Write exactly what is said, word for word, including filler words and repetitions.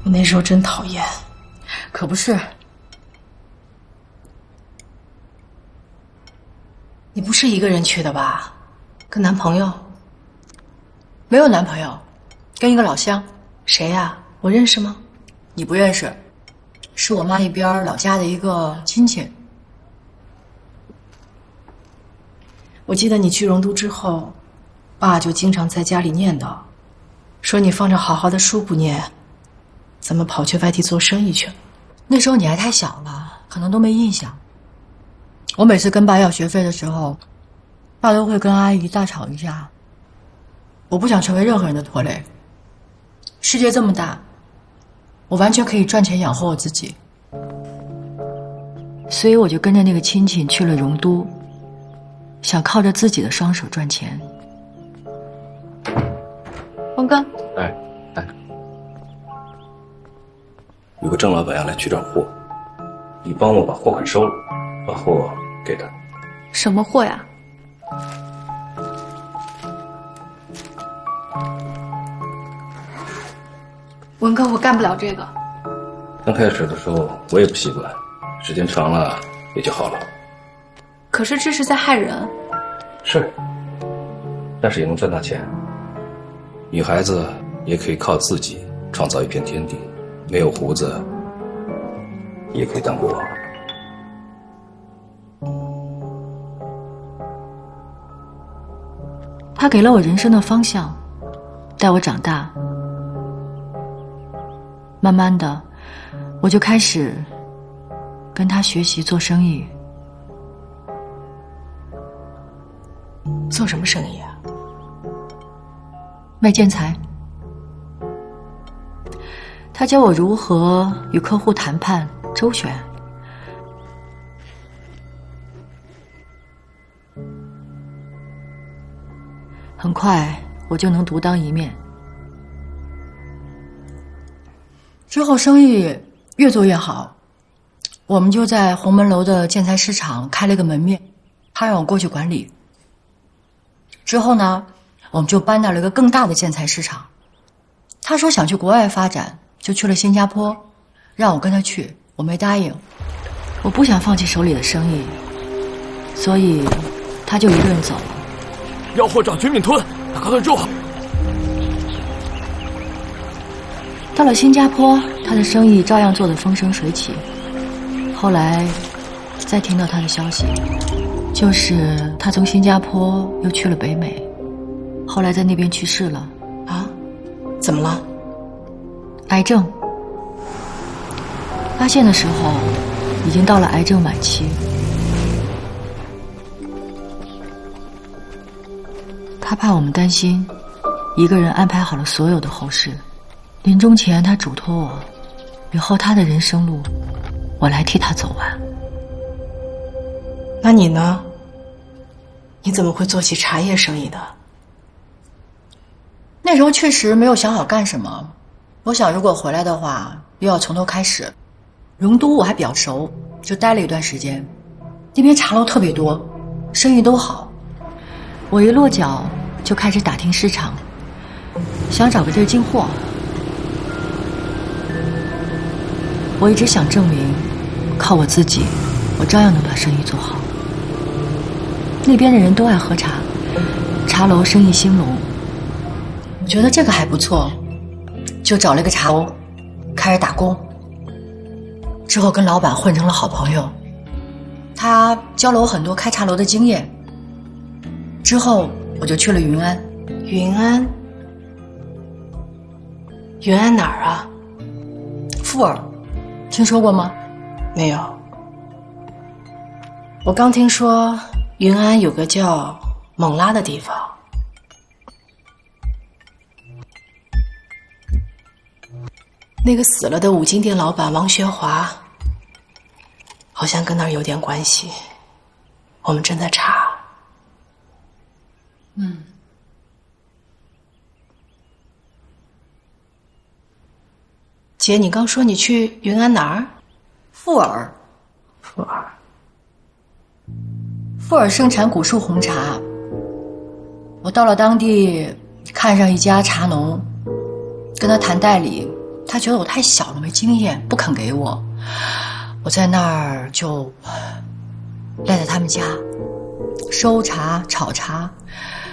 我那时候真讨厌。 可不是。 你不是一个人去的吧？跟男朋友？ 没有男朋友，跟一个老乡。 谁呀？我认识吗？ 你不认识，是我妈那边老家的一个亲戚。 我记得你去荣都之后，爸就经常在家里念叨，说你放着好好的书不念，怎么跑去外地做生意去了？ 那时候你还太小了，可能都没印象。我每次跟爸要学费的时候，爸都会跟阿姨大吵一架。我不想成为任何人的拖累。世界这么大，我完全可以赚钱养活我自己。所以我就跟着那个亲戚去了荣都，想靠着自己的双手赚钱。王刚， 哎哎，有个郑老板要来取转货，你帮我把货款收了，把货给他。 什么货呀？文哥，我干不了这个。 刚开始的时候我也不习惯，时间长了也就好了。 可是这是在害人。 是，但是也能赚大钱。女孩子也可以靠自己创造一片天地，没有胡子也可以当国王。 他给了我人生的方向，带我长大。慢慢的，我就开始跟他学习做生意。 做什么生意啊？ 卖建材。他教我如何与客户谈判周旋。很快我就能独当一面。之后生意越做越好，我们就在鸿门楼的建材市场开了一个门面，他让我过去管理。之后呢，我们就搬到了一个更大的建材市场。他说想去国外发展，就去了新加坡，让我跟他去，我没答应。我不想放弃手里的生意，所以他就一个人走了。 要货长绝命吞，快快住！ 到了新加坡，他的生意照样做得风生水起。后来再听到他的消息，就是他从新加坡又去了北美，后来在那边去世了。 啊？怎么了？ 癌症。发现的时候已经到了癌症晚期。他怕我们担心，一个人安排好了所有的后事。临终前他嘱托我，以后他的人生路我来替他走完。 那你呢？你怎么会做起茶叶生意的？ 那时候确实没有想好干什么，我想如果回来的话又要从头开始。荣都我还比较熟，就待了一段时间，那边茶楼特别多，生意都好。我一落脚就开始打听市场，想找个地儿进货。我一直想证明，靠我自己，我照样能把生意做好。那边的人都爱喝茶，茶楼生意兴隆。我觉得这个还不错，就找了一个茶楼，开始打工。之后跟老板混成了好朋友，他教了我很多开茶楼的经验。之后我就去了云安。 云安？云安哪儿啊？ 富尔，听说过吗？ 没有。我刚听说云安有个叫勐拉的地方。那个死了的五金店老板王学华，好像跟那儿有点关系。我们正在查。 嗯。 姐，你刚说你去云安哪儿？ 富尔。 富尔。 富尔盛产古树红茶。我到了当地，看上一家茶农，跟他谈代理， 他觉得我太小了，没经验，不肯给我。我在那儿就赖在他们家，收茶、炒茶，